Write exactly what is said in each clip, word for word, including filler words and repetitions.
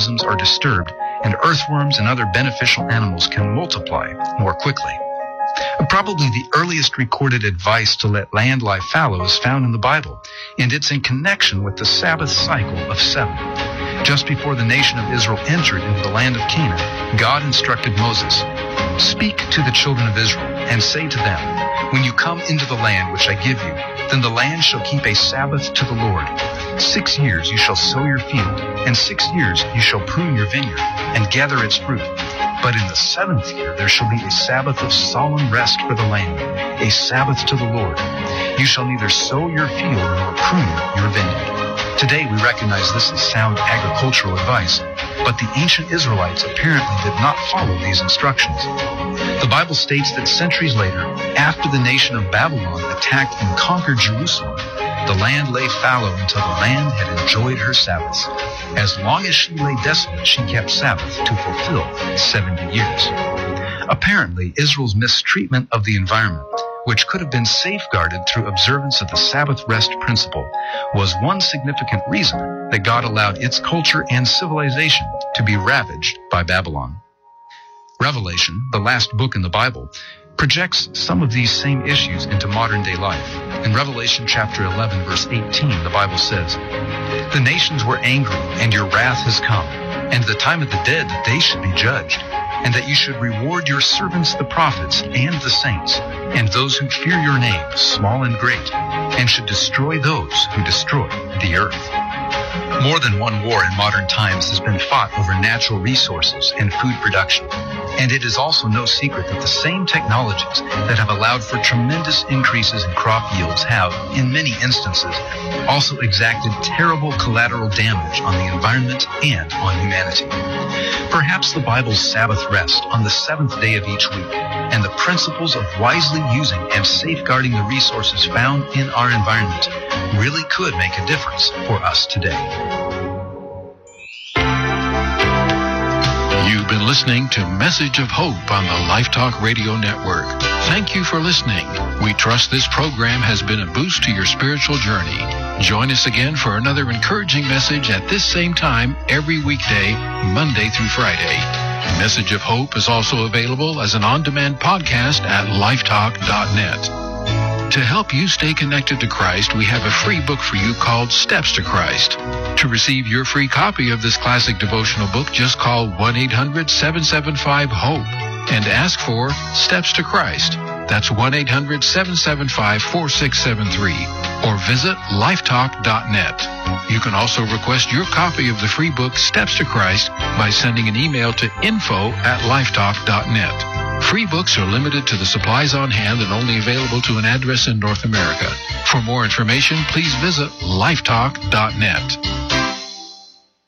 organisms are disturbed, and earthworms and other beneficial animals can multiply more quickly. Probably the earliest recorded advice to let land lie fallow is found in the Bible, and it's in connection with the Sabbath cycle of seven. Just before the nation of Israel entered into the land of Canaan, God instructed Moses, "Speak to the children of Israel and say to them, when you come into the land which I give you, then the land shall keep a Sabbath to the Lord. Six years you shall sow your field, and six years you shall prune your vineyard, and gather its fruit. But in the seventh year there shall be a Sabbath of solemn rest for the land, a Sabbath to the Lord. You shall neither sow your field nor prune your vineyard." Today we recognize this as sound agricultural advice, but the ancient Israelites apparently did not follow these instructions. The Bible states that centuries later, after the nation of Babylon attacked and conquered Jerusalem, the land lay fallow until the land had enjoyed her Sabbaths. As long as she lay desolate, she kept Sabbath to fulfill seventy years. Apparently, Israel's mistreatment of the environment, which could have been safeguarded through observance of the Sabbath rest principle, was one significant reason that God allowed its culture and civilization to be ravaged by Babylon. Revelation, the last book in the Bible, projects some of these same issues into modern-day life. In Revelation chapter eleven, verse eighteen, the Bible says, "The nations were angry, and your wrath has come, and the time of the dead that they should be judged, and that you should reward your servants the prophets and the saints, and those who fear your name, small and great, and should destroy those who destroy the earth." More than one war in modern times has been fought over natural resources and food production. And it is also no secret that the same technologies that have allowed for tremendous increases in crop yields have, in many instances, also exacted terrible collateral damage on the environment and on humanity. Perhaps the Bible's Sabbath rest on the seventh day of each week and the principles of wisely using and safeguarding the resources found in our environment really could make a difference for us today. You've been listening to Message of Hope on the Life Talk Radio Network. Thank you for listening. We trust this program has been a boost to your spiritual journey. Join us again for another encouraging message at this same time every weekday, Monday through Friday. Message of Hope is also available as an on-demand podcast at lifetalk dot net. To help you stay connected to Christ, we have a free book for you called Steps to Christ. To receive your free copy of this classic devotional book, just call one eight hundred seven seven five HOPE and ask for Steps to Christ. That's one eight hundred seven seven five four six seven three, or visit lifetalk dot net. You can also request your copy of the free book Steps to Christ by sending an email to info at lifetalk dot net. Free books are limited to the supplies on hand and only available to an address in North America. For more information, please visit lifetalk dot net.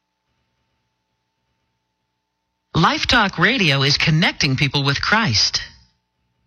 Life Talk Radio is connecting people with Christ.